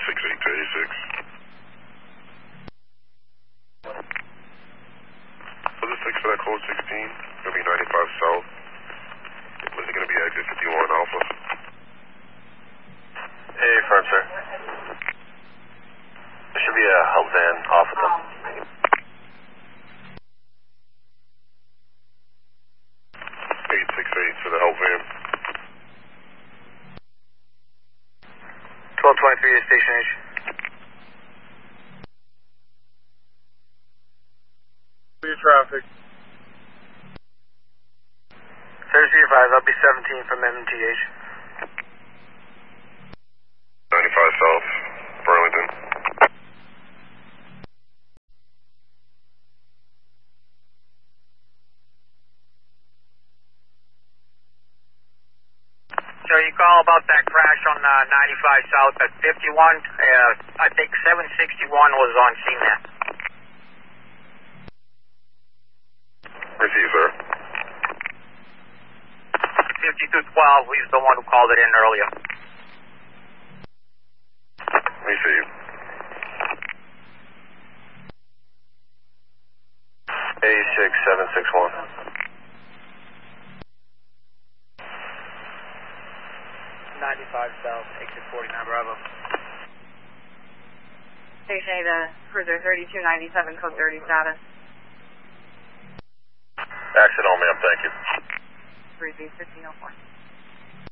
68 to 86. For the 6 for that code 16, going to be 95 south. Was it going to be exit 51 Alpha? Hey, firm, sir. There should be a help van off of them. 868 for the help van. 1223 is Station H. Clear traffic. 33-5, I'll be 17 from MTH. 95 south, Burlington. So you call about that crash on 95 South at 51. I think 761 was on scene there. Receive, sir. 5212, he's the one who called it in earlier. Receive. A6761. 95 South, exit 49 Bravo. Station A to Cruiser 3297, code 30 status. Exit on me, thank you. 3B 1504.